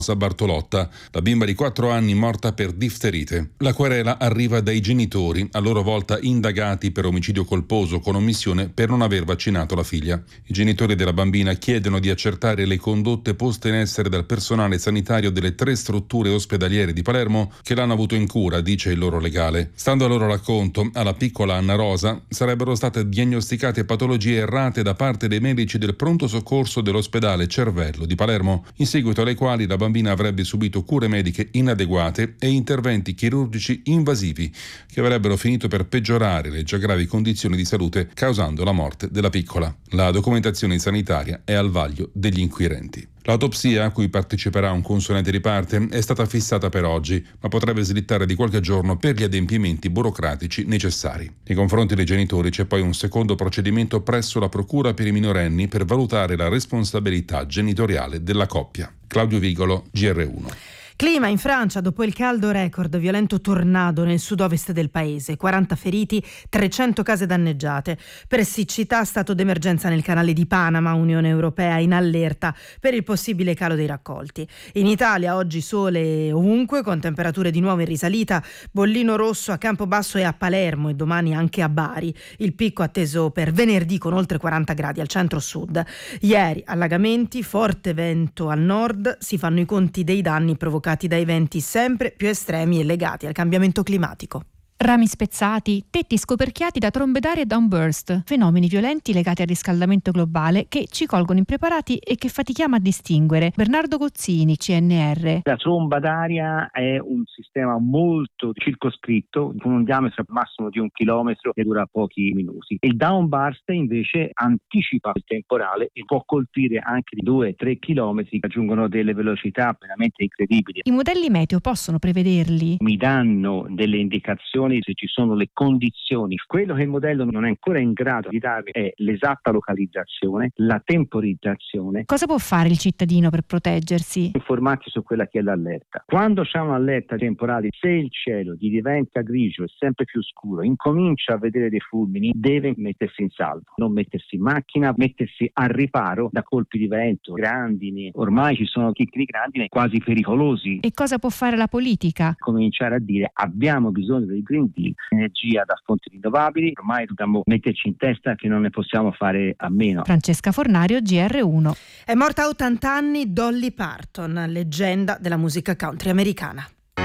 Bartolotta, la bimba di 4 anni morta per difterite. La querela arriva dai genitori, a loro volta indagati per omicidio colposo con omissione per non aver vaccinato la figlia. I genitori della bambina chiedono di accertare le condotte poste in essere dal personale sanitario delle 3 strutture ospedaliere di Palermo che l'hanno avuto in cura, dice il loro legale. Stando al loro racconto, alla piccola Anna Rosa sarebbero state diagnosticate patologie errate da parte dei medici del pronto soccorso dell'ospedale Cervello di Palermo, in seguito alle quali la bambina avrebbe subito cure mediche inadeguate e interventi chirurgici invasivi che avrebbero finito per peggiorare le già gravi condizioni di salute, causando la morte della piccola. La documentazione sanitaria è al vaglio degli inquirenti. L'autopsia, a cui parteciperà un consulente di parte, è stata fissata per oggi, ma potrebbe slittare di qualche giorno per gli adempimenti burocratici necessari. Nei confronti dei genitori c'è poi un secondo procedimento presso la Procura per i minorenni per valutare la responsabilità genitoriale della coppia. Claudio Vigolo, GR1. Clima in Francia dopo il caldo record, violento tornado nel sud-ovest del paese, 40 feriti, 300 case danneggiate. Per siccità, stato d'emergenza nel canale di Panama, Unione Europea in allerta per il possibile calo dei raccolti. In Italia oggi sole ovunque, con temperature di nuovo in risalita, bollino rosso a Campobasso e a Palermo e domani anche a Bari. Il picco atteso per venerdì con oltre 40 gradi al centro-sud. Ieri allagamenti, forte vento al nord, si fanno i conti dei danni provocati dai venti sempre più estremi e legati al cambiamento climatico. Rami spezzati, tetti scoperchiati da trombe d'aria e downburst, fenomeni violenti legati al riscaldamento globale che ci colgono impreparati e che fatichiamo a distinguere. Bernardo Gozzini, CNR. La tromba d'aria è un sistema molto circoscritto, con un diametro massimo di 1 chilometro che dura pochi minuti. Il downburst invece anticipa il temporale e può colpire anche di 2-3 chilometri, raggiungono delle velocità veramente incredibili. I modelli meteo possono prevederli? Mi danno delle indicazioni se ci sono le condizioni. Quello che il modello non è ancora in grado di darmi è l'esatta localizzazione, la temporizzazione. Cosa può fare il cittadino per proteggersi? Informarsi su quella che è l'allerta. Quando c'è un'allerta temporale, se il cielo gli diventa grigio e sempre più scuro, incomincia a vedere dei fulmini, deve mettersi in salvo, non mettersi in macchina, mettersi al riparo da colpi di vento, grandini. Ormai ci sono chicchi grandini quasi pericolosi. E cosa può fare la politica? Cominciare a dire: abbiamo bisogno del Green Deal, energia da fonti rinnovabili, ormai dobbiamo metterci in testa che non ne possiamo fare a meno. Francesca Fornario, GR1. È morta a 80 anni Dolly Parton, leggenda della musica country americana.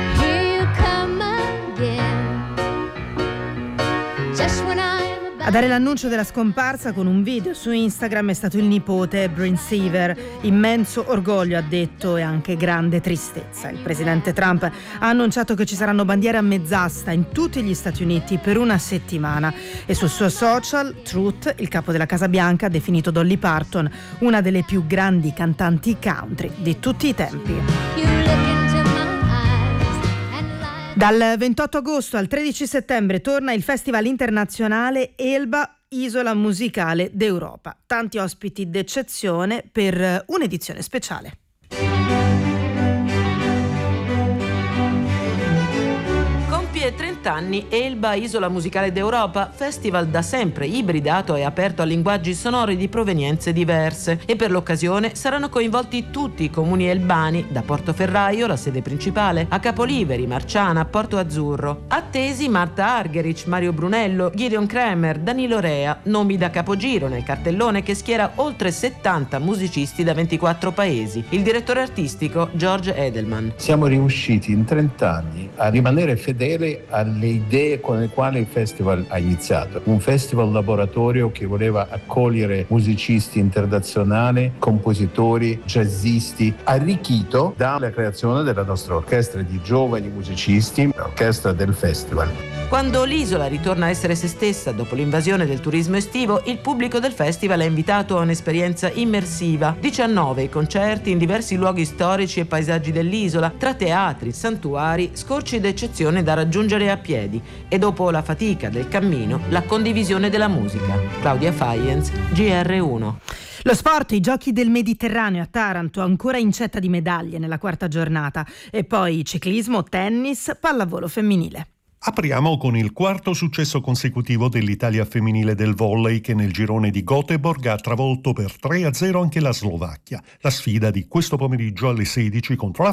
A dare l'annuncio della scomparsa con un video su Instagram è stato il nipote Bryn Seaver. Immenso orgoglio, ha detto, e anche grande tristezza. Il presidente Trump ha annunciato che ci saranno bandiere a mezz'asta in tutti gli Stati Uniti per una settimana e sul suo social Truth, il capo della Casa Bianca, ha definito Dolly Parton una delle più grandi cantanti country di tutti i tempi. Dal 28 agosto al 13 settembre torna il Festival internazionale Elba Isola Musicale d'Europa. Tanti ospiti d'eccezione per un'edizione speciale. Compie 30 anni Elba Isola Musicale d'Europa, festival da sempre ibridato e aperto a linguaggi sonori di provenienze diverse, e per l'occasione saranno coinvolti tutti i comuni elbani, da Portoferraio, la sede principale, a Capoliveri, Marciana, Porto Azzurro. Attesi Marta Argerich, Mario Brunello, Gideon Kremer, Danilo Rea, nomi da capogiro nel cartellone che schiera oltre 70 musicisti da 24 paesi. Il direttore artistico George Edelman. Siamo riusciti in 30 anni a rimanere fedeli alle idee con le quali il festival ha iniziato. Un festival laboratorio che voleva accogliere musicisti internazionali, compositori, jazzisti, arricchito dalla creazione della nostra orchestra di giovani musicisti, l'orchestra del festival. Quando l'isola ritorna a essere se stessa dopo l'invasione del turismo estivo, il pubblico del festival è invitato a un'esperienza immersiva. 19 i concerti in diversi luoghi storici e paesaggi dell'isola, tra teatri, santuari, scorci d'eccezione da raggiungere a piedi, e dopo la fatica del cammino, la condivisione della musica. Claudia Faienz, GR1. Lo sport, i giochi del Mediterraneo a Taranto, ancora incetta di medaglie nella quarta giornata, e poi ciclismo, tennis, pallavolo femminile. Apriamo con il quarto successo consecutivo dell'Italia femminile del volley, che nel girone di Göteborg ha travolto per 3-0 anche la Slovacchia. La sfida di questo pomeriggio alle 16 contro la